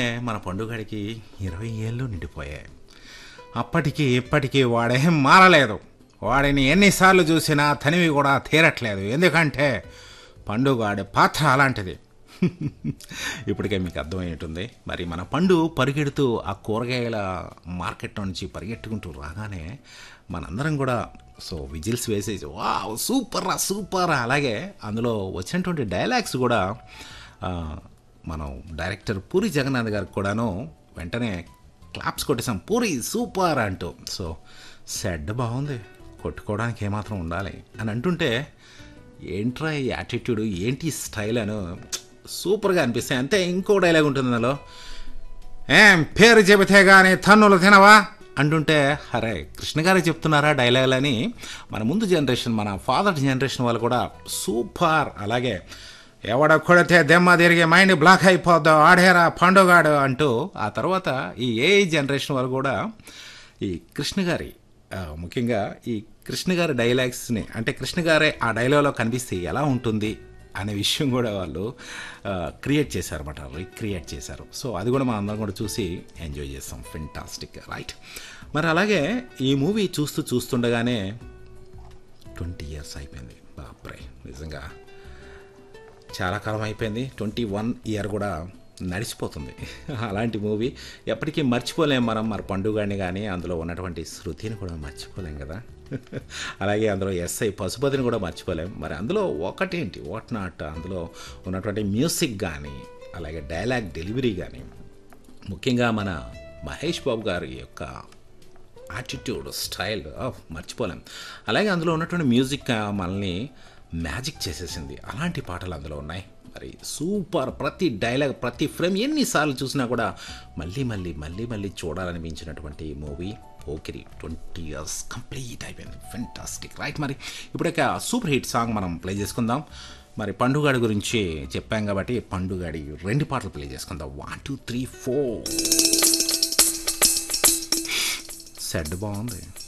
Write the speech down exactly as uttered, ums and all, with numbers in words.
మన పండుగడికి ఇరవై ఏళ్ళు నిండిపోయాయి. అప్పటికి ఇప్పటికీ వాడేం మారలేదు. వాడిని ఎన్నిసార్లు చూసినా తనివి కూడా తీరట్లేదు. ఎందుకంటే పండుగాడి పాత్ర అలాంటిది. ఇప్పటికే మీకు అర్థమై ఉంటుంది. మరి మన పండు పరిగెడుతూ ఆ కూరగాయల మార్కెట్ నుంచి పరిగెట్టుకుంటూ రాగానే మనందరం కూడా సో విజిల్స్ వేసేసి వా సూపర్ రా సూపర్ రా. అలాగే అందులో వచ్చినటువంటి డైలాగ్స్ కూడా మనం డైరెక్టర్ పూరి జగన్నాథ్ గారికి కూడాను వెంటనే క్లాప్స్ కొట్టేసాం, పూరి సూపర్ అంటూ. సో సెడ్ బాగుంది, కొట్టుకోవడానికి ఏమాత్రం ఉండాలి అని అంటుంటే ఏంట్రా ఈ యాటిట్యూడ్, ఏంటి స్టైల్ అని సూపర్గా అనిపిస్తాయి. అంతే ఇంకో డైలాగ్ ఉంటుంది అందులో, ఏం పేరు చెబితే కానీ తన్నులు తినవా అంటుంటే అరే కృష్ణ గారికి చెప్తున్నారా డైలాగులని మన ముందు జనరేషన్ మన ఫాదర్ జనరేషన్ వాళ్ళు కూడా సూపర్. అలాగే ఎవడ కొడితే దెమ్మ తిరిగి మైండ్ బ్లాక్ అయిపోద్దో ఆడేరా పండుగాడు అంటూ ఆ తర్వాత ఈ ఏ జనరేషన్ వాళ్ళు కూడా ఈ కృష్ణ గారి ముఖ్యంగా ఈ కృష్ణ గారి డైలాగ్స్ని అంటే కృష్ణ గారే ఆ డైలాగ్లో కనిపిస్తే ఎలా ఉంటుంది అనే విషయం కూడా వాళ్ళు క్రియేట్ చేశారన్నమాట, రీక్రియేట్ చేశారు. సో అది కూడా మనం అందరం కూడా చూసి ఎంజాయ్ చేస్తాం. Fantastic right. మరి అలాగే ఈ మూవీ చూస్తూ చూస్తుండగానే ట్వంటీ ఇయర్స్ అయిపోయింది. బాప్రే నిజంగా చాలా కాలం అయిపోయింది. ట్వంటీ వన్ ఇయర్ కూడా నడిచిపోతుంది. అలాంటి మూవీ ఎప్పటికీ మర్చిపోలేం మనం. మరి పండుగని కానీ అందులో ఉన్నటువంటి శృతిని కూడా మర్చిపోలేం కదా. అలాగే అందులో ఎస్ఐ పశుపతిని కూడా మర్చిపోలేం. మరి అందులో ఒకటేంటి వాట్ నాట్ అందులో ఉన్నటువంటి మ్యూజిక్ కానీ అలాగే డైలాగ్ డెలివరీ కానీ ముఖ్యంగా మన మహేష్ బాబు గారి యొక్క యాటిట్యూడ్ స్టైల్ మర్చిపోలేం. అలాగే అందులో ఉన్నటువంటి మ్యూజిక్ మనల్ని మ్యాజిక్ చేసేసింది. అలాంటి పాటలు అందులో ఉన్నాయి. మరి సూపర్. ప్రతి డైలాగ్ ప్రతి ఫ్రేమ్ ఎన్నిసార్లు చూసినా కూడా మళ్ళీ మళ్ళీ మళ్ళీ మళ్ళీ చూడాలనిపించినటువంటి movie Pokiri. Twenty years complete అయిపోయింది. Fantastic right. మరి ఇప్పుడు ఒక సూపర్ హిట్ సాంగ్ మనం ప్లే చేసుకుందాం. మరి పండుగాడి గురించి చెప్పాం కాబట్టి పండుగాడి రెండు పాటలు ప్లే చేసుకుందాం. One two three four. Said బాగుంది.